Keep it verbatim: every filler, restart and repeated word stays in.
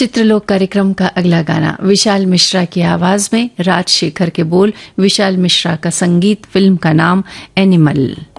चित्रलोक कार्यक्रम का अगला गाना विशाल मिश्रा की आवाज में, राजशेखर के बोल, विशाल मिश्रा का संगीत, फिल्म का नाम एनिमल।